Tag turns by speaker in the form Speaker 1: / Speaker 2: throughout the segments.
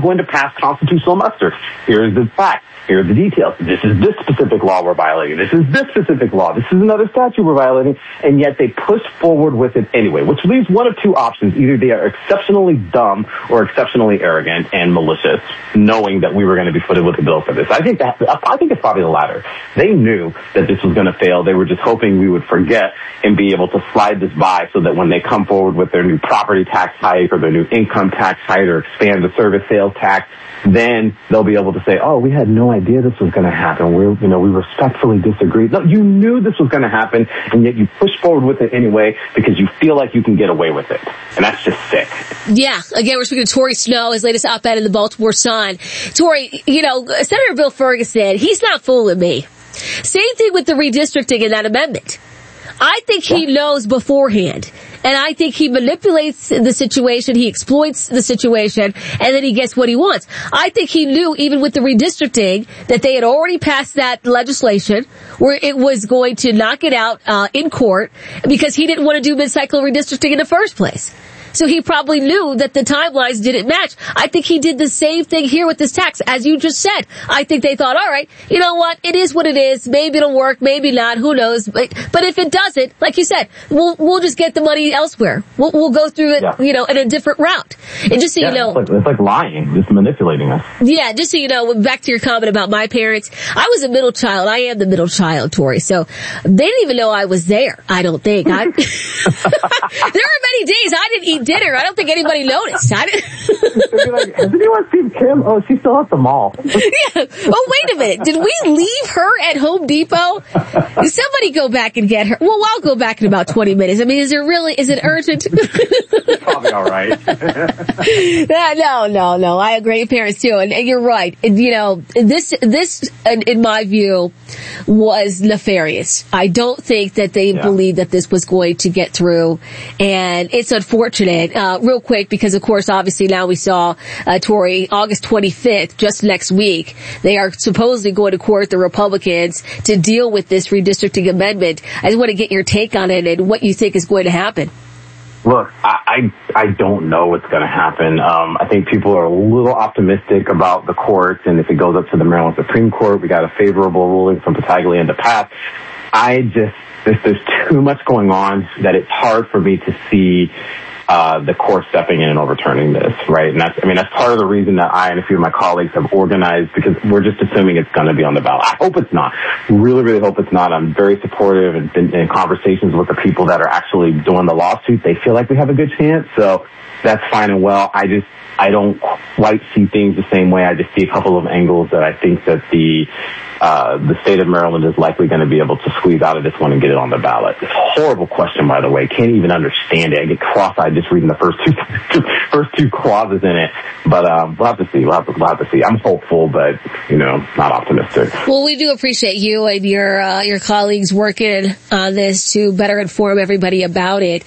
Speaker 1: going to pass constitutional muster. Here's the fact. Here are the details. This is this specific law we're violating. This is this specific law. This is another statute we're violating. And yet they pushed forward with it anyway, which leaves one of two options. Either they are exceptionally dumb or exceptionally arrogant and malicious, knowing that we were going to be footed with a bill for this. I think it's probably the latter. They knew that this was going to fail. They were just hoping we would forget and be able to slide this by so that when they come forward with their new property tax hike or their new income tax hike or expand the service sales tax, then they'll be able to say, oh, we had no idea this was going to happen. We respectfully disagreed. No, you knew this was going to happen, and yet you pushed forward with it anyway because you feel like you can get away with it. And that's just sick.
Speaker 2: Yeah. Again, we're speaking to Tory Snow, his latest op-ed in the Baltimore Sun. Tory, Senator Bill Ferguson, he's not fooling me. Same thing with the redistricting in that amendment. I think he knows beforehand. And I think he manipulates the situation, he exploits the situation, and then he gets what he wants. I think he knew, even with the redistricting, that they had already passed that legislation where it was going to knock it out in court because he didn't want to do mid-cycle redistricting in the first place. So he probably knew that the timelines didn't match. I think he did the same thing here with this tax, as you just said. I think they thought, all right, you know what? It is what it is. Maybe it'll work, maybe not. Who knows? But if it doesn't, like you said, we'll just get the money elsewhere. We'll go through it, in a different route. And just so you know,
Speaker 1: it's like lying, just manipulating us.
Speaker 2: Yeah, just so you know, back to your comment about my parents, I was a middle child. I am the middle child, Tory. So they didn't even know I was there. I don't think. There are many days I didn't eat dinner. I don't think anybody noticed.
Speaker 1: Like, has anyone seen Kim? Oh, she's still at the mall.
Speaker 2: Yeah. Oh, wait a minute. Did we leave her at Home Depot? Somebody go back and get her. Well, I'll go back in about 20 minutes. I mean, is it urgent?
Speaker 1: It's probably all right.
Speaker 2: No. I have great parents too. And you're right. This, in my view, was nefarious. I don't think that they believed that this was going to get through. And it's unfortunate. Real quick, because of course, obviously now we saw, Tory, August 25th, just next week, they are supposedly going to court, the Republicans, to deal with this redistricting amendment. I just want to get your take on it and what you think is going to happen.
Speaker 1: Look, I don't know what's going to happen. I think people are a little optimistic about the courts, and if it goes up to the Maryland Supreme Court, we got a favorable ruling from Battaglia and DePass. There's too much going on that it's hard for me to see the court stepping in and overturning this, right? And that's part of the reason that I and a few of my colleagues have organized, because we're just assuming it's going to be on the ballot. I hope it's not. Really, really hope it's not. I'm very supportive and in conversations with the people that are actually doing the lawsuit. They feel like we have a good chance, so that's fine and well. I don't quite see things the same way. I just see a couple of angles that I think that the state of Maryland is likely going to be able to squeeze out of this one and get it on the ballot. It's a horrible question, by the way. Can't even understand it. I get cross-eyed just reading the first two clauses in it. But we'll have to see. We'll have to see. I'm hopeful, but not optimistic.
Speaker 2: Well, we do appreciate you and your colleagues working on this to better inform everybody about it.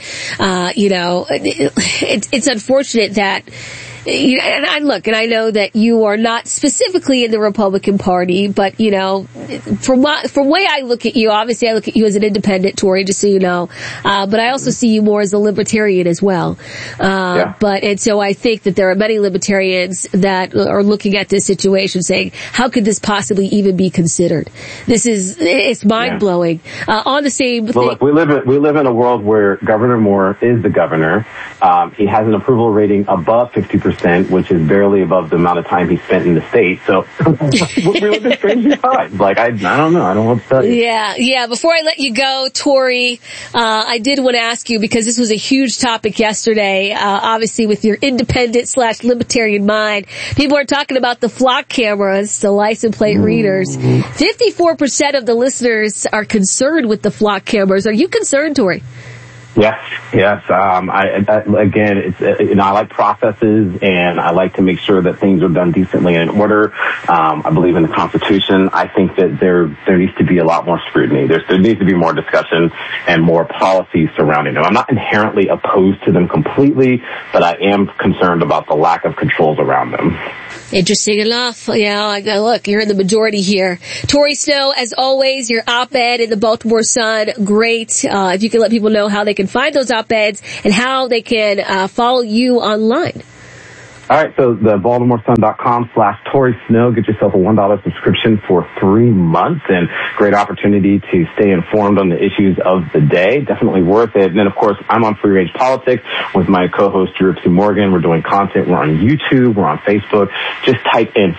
Speaker 2: It's unfortunate that. And I know that you are not specifically in the Republican Party, but from way I look at you, obviously I look at you as an independent, Tory, just so you know. But I also see you more as a libertarian as well. And so I think that there are many libertarians that are looking at this situation saying, how could this possibly even be considered? It's mind blowing. On the same thing.
Speaker 1: Look, we live in a world where Governor Moore is the governor. He has an approval rating above 50%. Which is barely above the amount of time he spent in the state. So we live in strange times. Like, I don't know. I don't know what to tell you.
Speaker 2: Yeah. Before I let you go, Tory, I did want to ask you, because this was a huge topic yesterday, obviously with your independent/libertarian mind. People are talking about the flock cameras, the license plate readers. 54% of the listeners are concerned with the flock cameras. Are you concerned, Tory?
Speaker 1: Yes. I like processes, and I like to make sure that things are done decently and in order. I believe in the Constitution. I think that there needs to be a lot more scrutiny. There needs to be more discussion and more policies surrounding them. I'm not inherently opposed to them completely, but I am concerned about the lack of controls around them.
Speaker 2: Interesting enough. Look, you're in the majority here. Tory Snow, as always, your op-ed in the Baltimore Sun, great. If you can let people know how they can find those op-eds and how they can follow you online.
Speaker 1: All right, so the BaltimoreSun.com/Tori Snow. Get yourself a $1 subscription for 3 months, and great opportunity to stay informed on the issues of the day. Definitely worth it. And then, of course, I'm on Free Range Politics with my co-host, Drew Morgan. We're doing content. We're on YouTube. We're on Facebook. Just type in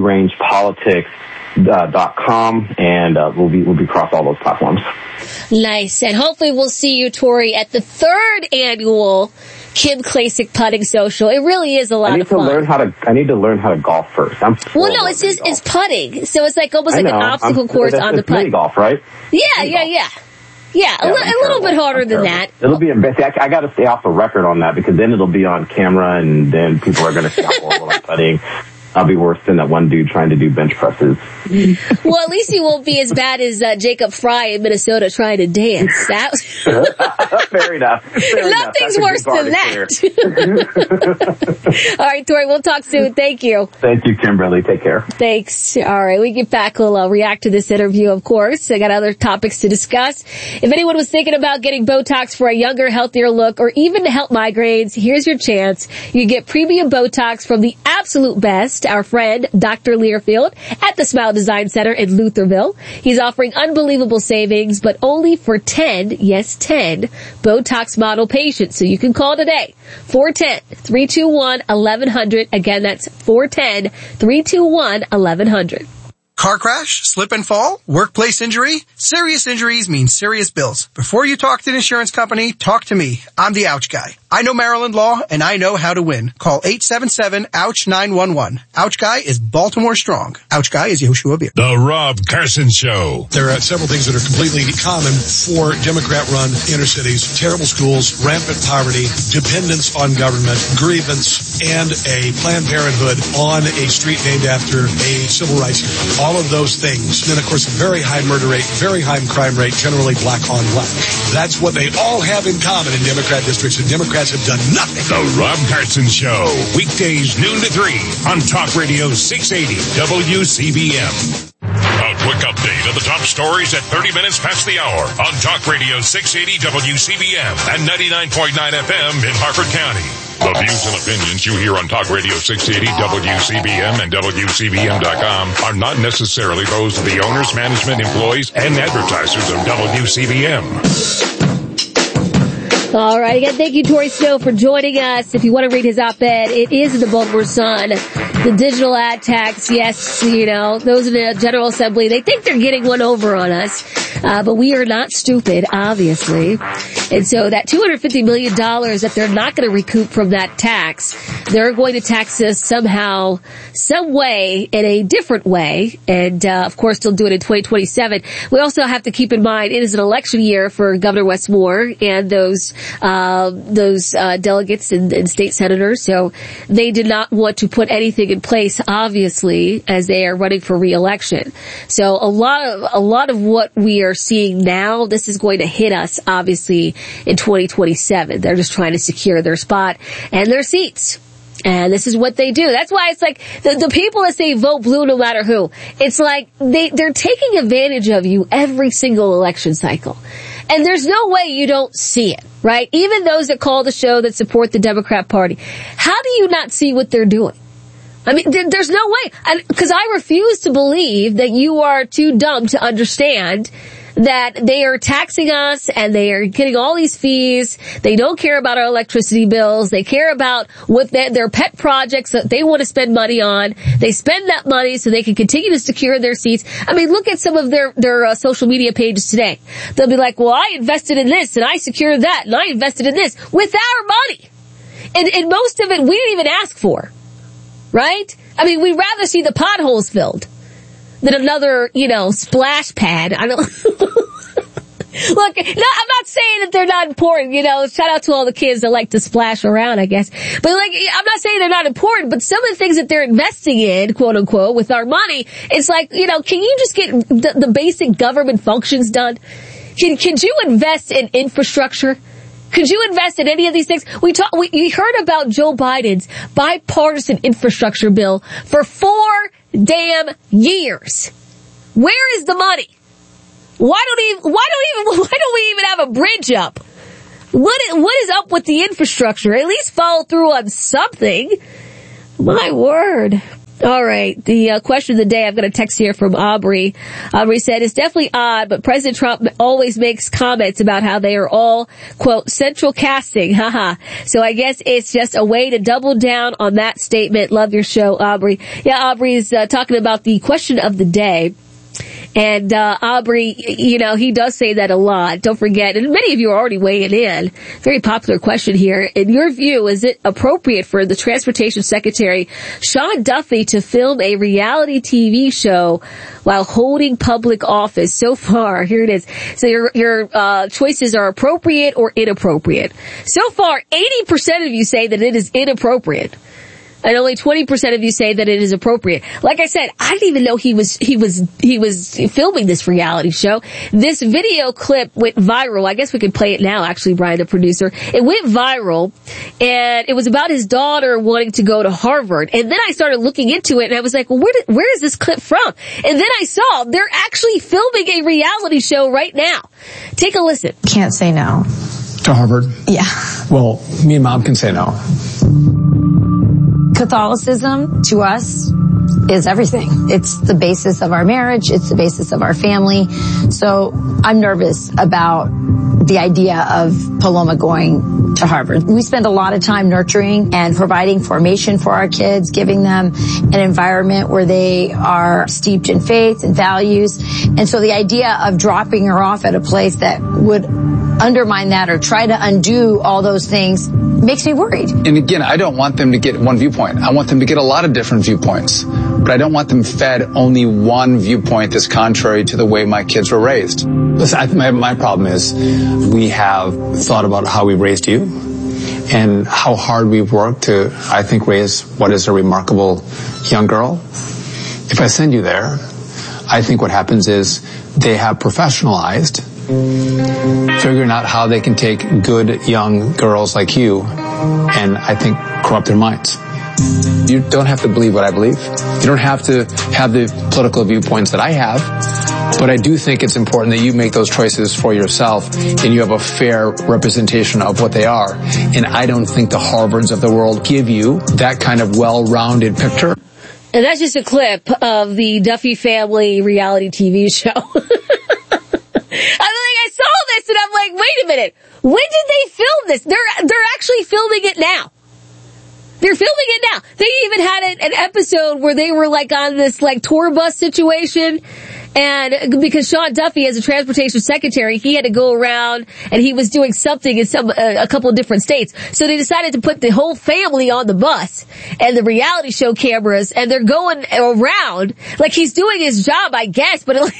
Speaker 1: freerangepolitics.com, and we'll be across all those platforms.
Speaker 2: Nice. And hopefully we'll see you, Tori, at the 3rd annual Kim Klacik Putting Social. It really is a lot of fun.
Speaker 1: I need to learn how to golf first.
Speaker 2: It's putting. So it's like almost like an obstacle course on the putt.
Speaker 1: Mini golf, right?
Speaker 2: Yeah, a little bit harder than that.
Speaker 1: It'll be I got to stay off the record on that, because then it'll be on camera, and then people are going to see how horrible I'm putting. I'll be worse than that one dude trying to do bench presses.
Speaker 2: Well, at least you won't be as bad as Jacob Fry in Minnesota trying to dance.
Speaker 1: Fair enough.
Speaker 2: Nothing's worse than that. All right, Tori, we'll talk soon. Thank you.
Speaker 1: Thank you, Kimberly. Take care.
Speaker 2: Thanks. All right, we get back. We'll react to this interview, of course. I got other topics to discuss. If anyone was thinking about getting Botox for a younger, healthier look, or even to help migraines, here's your chance. You get premium Botox from the absolute best, our friend, Dr. Learfield, at the Smile Design Center in Lutherville. He's offering unbelievable savings, but only for 10 Botox model patients. So you can call today. 410-321-1100. Again, that's 410-321-1100.
Speaker 3: Car crash, slip and fall, workplace injury. Serious injuries mean serious bills. Before you talk to an insurance company, talk to me. I'm the Ouch Guy. I know Maryland law, and I know how to win. Call 877-OUCH-911. Ouch Guy is Baltimore strong. Ouch Guy is Yoshua Beer.
Speaker 4: The Rob Carson Show.
Speaker 5: There are several things that are completely common for Democrat-run inner cities. Terrible schools, rampant poverty, dependence on government, grievance, and a Planned Parenthood on a street named after a civil rights hero. All of those things. Then, of course, a very high murder rate, very high crime rate, generally black on black. That's what they all have in common in Democrat districts, and Democrats have done nothing.
Speaker 4: The Rob Carson Show. Weekdays noon to 3 on Talk Radio 680 WCBM. A quick update of the top stories at 30 minutes past the hour on Talk Radio 680 WCBM and 99.9 FM in Harford County. The views and opinions you hear on Talk Radio 680 WCBM and WCBM.com are not necessarily those of the owners, management, employees, and advertisers of WCBM.
Speaker 2: All right. Again, thank you, Tori Snow, for joining us. If you want to read his op-ed, it is in the Baltimore Sun. The digital ad tax, yes, those in the General Assembly, they think they're getting one over on us. But we are not stupid, obviously. And so that $250 million that they're not going to recoup from that tax, they're going to tax us somehow, some way, in a different way. And, of course, they'll do it in 2027. We also have to keep in mind it is an election year for Governor Wes Moore and those delegates and state senators. So they did not want to put anything in place, obviously, as they are running for re-election. So a lot of what we are seeing now, this is going to hit us, obviously, in 2027. They're just trying to secure their spot and their seats. And this is what they do. That's why it's like the people that say vote blue no matter who. It's like they're taking advantage of you every single election cycle. And there's no way you don't see it, right? Even those that call the show that support the Democrat Party. How do you not see what they're doing? I mean, there's no way. Because I refuse to believe that you are too dumb to understand that they are taxing us and they are getting all these fees. They don't care about our electricity bills. They care about what their pet projects that they want to spend money on. They spend that money so they can continue to secure their seats. I mean, look at some of their social media pages today. They'll be like, well, I invested in this and I secured that and I invested in this with our money. And most of it we didn't even ask for. Right? I mean, we'd rather see the potholes filled than another, splash pad. I don't. Look, no, I'm not saying that they're not important. Shout out to all the kids that like to splash around, I guess. But I'm not saying they're not important. But some of the things that they're investing in, quote unquote, with our money, it's like, can you just get the basic government functions done? Could you invest in infrastructure? Could you invest in any of these things? We heard about Joe Biden's bipartisan infrastructure bill for 4 damn years. Where is the money? Why don't we even have a bridge up? What is up with the infrastructure? At least follow through on something. My word. All right. The question of the day, I've got a text here from Aubrey. Aubrey said, it's definitely odd, but President Trump always makes comments about how they are all, quote, central casting. Haha. So I guess it's just a way to double down on that statement. Love your show, Aubrey. Yeah, Aubrey's talking about the question of the day. And Aubrey, you know, he does say that a lot. Don't forget, and many of you are already weighing in. Very popular question here. In your view, is it appropriate for the Transportation Secretary, Sean Duffy, to film a reality TV show while holding public office? So far, here it is. So your choices are appropriate or inappropriate. So far, 80% of you say that it is inappropriate. And only 20% of you say that it is appropriate. Like I said, I didn't even know he was filming this reality show. This video clip went viral. I guess we could play it now, actually, Brian, the producer. It went viral, and it was about his daughter wanting to go to Harvard. And then I started looking into it, and I was like, well, where is this clip from? And then I saw they're actually filming a reality show right now. Take a listen.
Speaker 6: Can't say no.
Speaker 7: To Harvard?
Speaker 6: Yeah.
Speaker 7: Well, me and Mom can say no.
Speaker 6: Catholicism, to us, is everything. It's the basis of our marriage. It's the basis of our family. So I'm nervous about the idea of Paloma going to Harvard. We spend a lot of time nurturing and providing formation for our kids, giving them an environment where they are steeped in faith and values. And so the idea of dropping her off at a place that would undermine that or try to undo all those things makes me worried.
Speaker 8: And again, I don't want them to get one viewpoint. I want them to get a lot of different viewpoints. But I don't want them fed only one viewpoint that's contrary to the way my kids were raised.
Speaker 7: Listen, my problem is we have thought about how we raised you and how hard we've worked to, I think, raise what is a remarkable young girl. If I send you there, I think what happens is they have professionalized figuring out how they can take good young girls like you and, I think, corrupt their minds. You don't have to believe what I believe. You don't have to have the political viewpoints that I have. But I do think it's important that you make those choices for yourself and you have a fair representation of what they are. And I don't think the Harvards of the world give you that kind of well-rounded picture.
Speaker 2: And that's just a clip of the Duffy family reality TV show. I saw this and I'm like, wait a minute. When did they film this? They're actually filming it now. They're filming it now. They even had an episode where they were like on this like tour bus situation. And because Sean Duffy, as a transportation secretary, he had to go around and he was doing something in a couple of different states. So they decided to put the whole family on the bus and the reality show cameras, and they're going around like he's doing his job, I guess, but but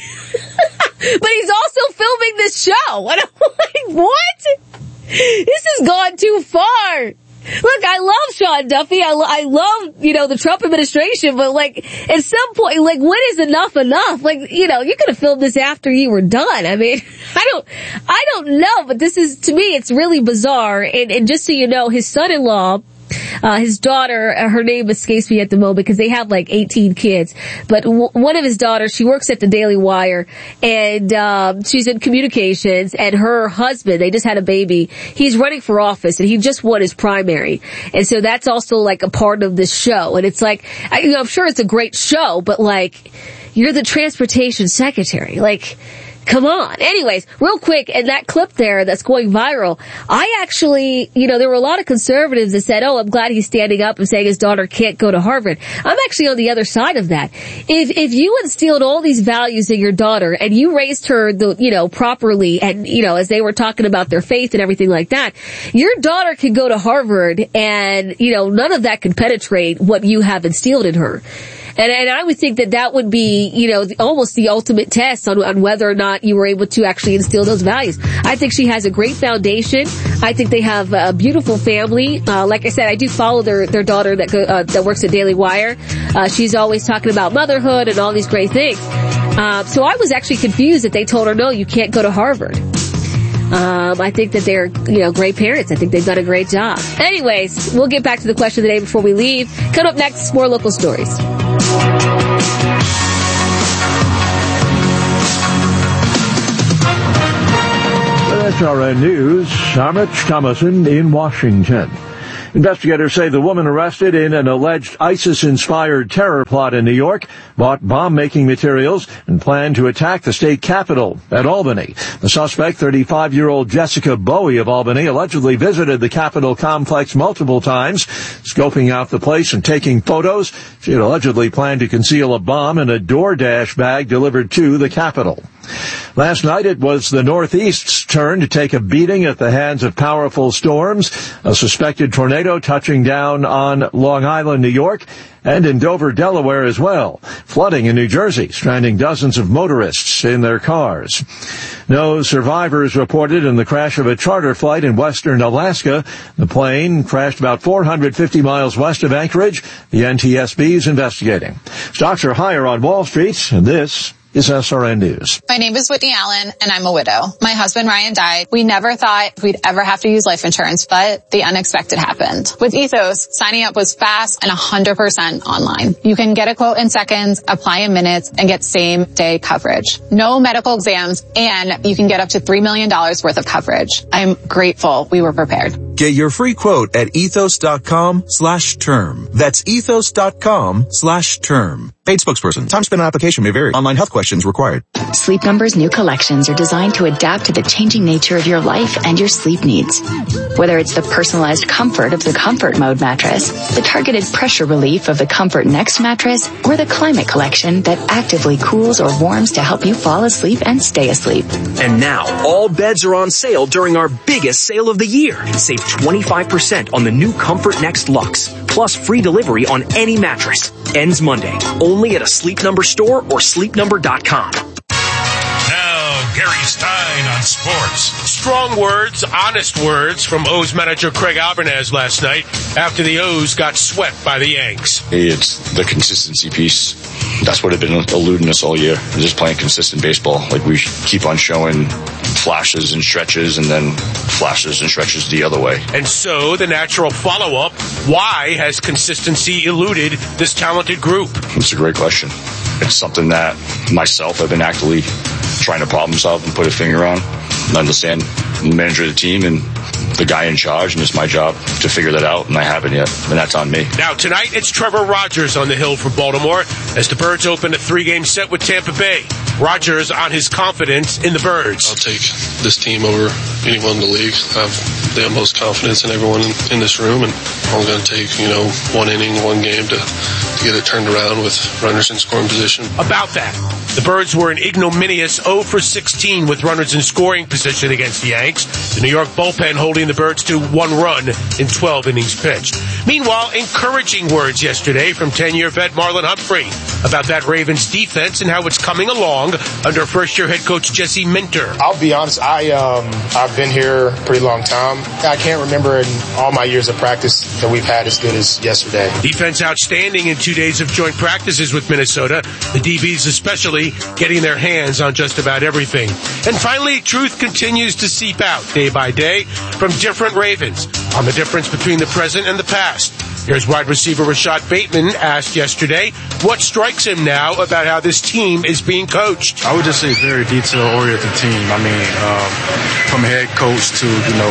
Speaker 2: he's also filming this show. And I'm like, what? This has gone too far. Look, I love Sean Duffy. I love, the Trump administration, but like, at some point, like, when is enough enough? Like, you could have filmed this after you were done. I mean, I don't know, but this is, to me, it's really bizarre. And just so you know, his son-in-law, his daughter, her name escapes me at the moment because they have like 18 kids. But one of his daughters, she works at the Daily Wire, and she's in communications. And her husband, they just had a baby. He's running for office, and he just won his primary. And so that's also like a part of this show. And it's like, I'm sure it's a great show, but like, you're the transportation secretary. Like, come on. Anyways, real quick, and that clip there that's going viral, I actually, there were a lot of conservatives that said, oh, I'm glad he's standing up and saying his daughter can't go to Harvard. I'm actually on the other side of that. If you instilled all these values in your daughter and you raised her, properly, and, as they were talking about their faith and everything like that, your daughter can go to Harvard and, none of that can penetrate what you have instilled in her. And I would think that would be, almost the ultimate test on whether or not you were able to actually instill those values. I think she has a great foundation. I think they have a beautiful family. Like I said, I do follow their daughter that works at Daily Wire. She's always talking about motherhood and all these great things. So I was actually confused that they told her, no, you can't go to Harvard. I think that they're, great parents. I think they've done a great job. Anyways, we'll get back to the question of the day before we leave. Coming up next, more local stories.
Speaker 9: That's SRN News. I'm Rich Thomason in Washington. Investigators say the woman arrested in an alleged ISIS-inspired terror plot in New York bought bomb-making materials and planned to attack the state capitol at Albany. The suspect, 35-year-old Jessica Bowie of Albany, allegedly visited the Capitol complex multiple times, scoping out the place and taking photos. She had allegedly planned to conceal a bomb in a DoorDash bag delivered to the Capitol. Last night it was the Northeast's turn to take a beating at the hands of powerful storms. A suspected tornado touching down on Long Island, New York, and in Dover, Delaware as well. Flooding in New Jersey, stranding dozens of motorists in their cars. No survivors reported in the crash of a charter flight in western Alaska. The plane crashed about 450 miles west of Anchorage. The NTSB is investigating. Stocks are higher on Wall Street, and this is SRN News.
Speaker 10: My name is Whitney Allen, and I'm a widow. My husband, Ryan, died. We never thought we'd ever have to use life insurance, but the unexpected happened. With Ethos, signing up was fast and 100% online. You can get a quote in seconds, apply in minutes, and get same-day coverage. No medical exams, and you can get up to $3 million worth of coverage. I'm grateful we were prepared.
Speaker 11: Get your free quote at ethos.com/term. That's ethos.com/term. Paid spokesperson. Time spent on application may vary. Online health questions required.
Speaker 12: Sleep Number's new collections are designed to adapt to the changing nature of your life and your sleep needs. Whether it's the personalized comfort of the Comfort Mode mattress, the targeted pressure relief of the Comfort Next mattress, or the Climate Collection that actively cools or warms to help you fall asleep and stay asleep.
Speaker 13: And now, all beds are on sale during our biggest sale of the year. Save 25% on the new Comfort Next Luxe, plus free delivery on any mattress. Ends Monday, only at a Sleep Number store or sleepnumber.com.
Speaker 4: Now, Gary Stein on sports.
Speaker 14: Strong words, honest words from O's manager Craig Alvarez last night after the O's got swept by the Yanks.
Speaker 15: It's the consistency piece. That's what had been eluding us all year. Just playing consistent baseball. Like, we keep on showing flashes and stretches and then flashes and stretches the other way.
Speaker 14: And so the natural follow-up, why has consistency eluded this talented group?
Speaker 15: It's a great question. It's something that myself have been actively trying to problem solve and put a finger on and understand. I'm the manager of the team and the guy in charge, and it's my job to figure that out, and I haven't yet, and that's on me.
Speaker 14: Now tonight, it's Trevor Rogers on the hill for Baltimore as the Birds open a 3-game set with Tampa Bay. Rogers on his confidence in the Birds.
Speaker 16: I'll take this team over anyone in the league. I have the utmost confidence in everyone in this room, and I'm going to take, one inning, one game to get it turned around with runners in scoring position.
Speaker 14: About that, the Birds were an ignominious 0-for-16 with runners in scoring position against the Yanks. The New York bullpen holding the Birds to 1 run in 12 innings pitched. Meanwhile, encouraging words yesterday from 10-year vet Marlon Humphrey about that Ravens defense and how it's coming along under first-year head coach Jesse Minter.
Speaker 17: I'll be honest, I've been here a pretty long time. I can't remember in all my years of practice that we've had as good as yesterday.
Speaker 14: Defense outstanding in 2 days of joint practices with Minnesota. The DBs especially getting their hands on just about everything. And finally, truth continues to seep out day by day from different Ravens on the difference between the present and the past. Here's wide receiver Rashad Bateman asked yesterday what strikes him now about how this team is being coached.
Speaker 18: I would just say very detail-oriented team. I mean, from head coach to,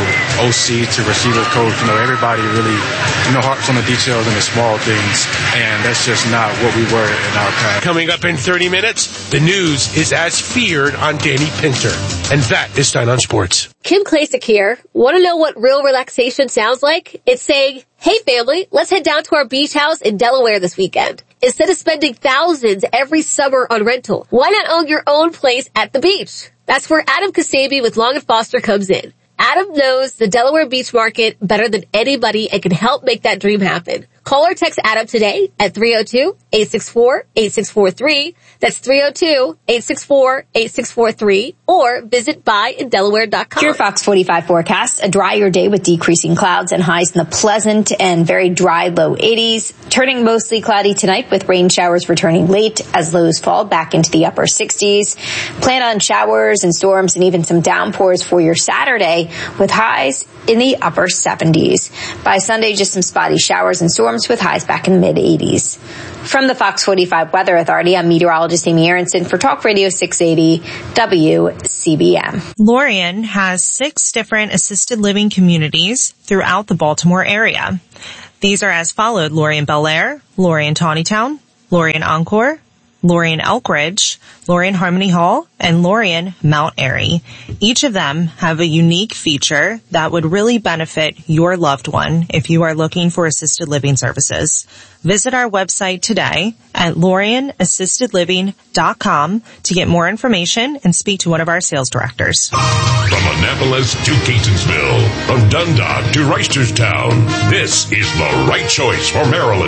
Speaker 18: OC to receiver coach, everybody really, harps on the details and the small things, and that's just not what we were in our past.
Speaker 14: Coming up in 30 minutes, the news is as feared on Danny Pinter. And that is Stein on Sports.
Speaker 2: Kim Klacik here. Want to know what real relaxation sounds like? It's saying, hey family, let's head down to our beach house in Delaware this weekend. Instead of spending thousands every summer on rental, why not own your own place at the beach? That's where Adam Kasabi with Long & Foster comes in. Adam knows the Delaware beach market better than anybody and can help make that dream happen. Call or text Adam today at 302-864-8643. That's 302-864-8643. Or visit buyindelaware.com.
Speaker 6: Your Fox 45 forecast, a drier day with decreasing clouds and highs in the pleasant and very dry low 80s. Turning mostly cloudy tonight with rain showers returning late as lows fall back into the upper 60s. Plan on showers and storms and even some downpours for your Saturday with highs in the upper 70s. By Sunday, just some spotty showers and storms
Speaker 19: storms with highs back in the mid-80s. From the Fox 45 Weather Authority, I'm meteorologist Amy Aronson for Talk Radio 680 WCBM.
Speaker 20: Lorien has 6 different assisted living communities throughout the Baltimore area. These are as followed: Lorien Bel Air, Lorien Tawnytown, Lorien Encore, Lorien Elk Ridge, Lorien Harmony Hall, and Lorien Mount Airy. Each of them have a unique feature that would really benefit your loved one if you are looking for assisted living services. Visit our website today at LorienAssistedLiving.com to get more information and speak to one of our sales directors.
Speaker 4: From Annapolis to Catonsville, from Dundalk to Reisterstown, this is the right choice for Maryland.